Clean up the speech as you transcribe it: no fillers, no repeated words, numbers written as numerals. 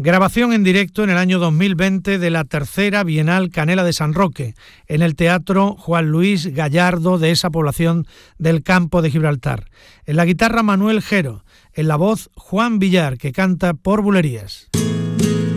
Grabación en directo en el año 2020 de la tercera Bienal Canela de San Roque, en el Teatro Juan Luis Gallardo de esa población del Campo de Gibraltar. En la guitarra Manuel Gero, en la voz Juan Villar, que canta por bulerías.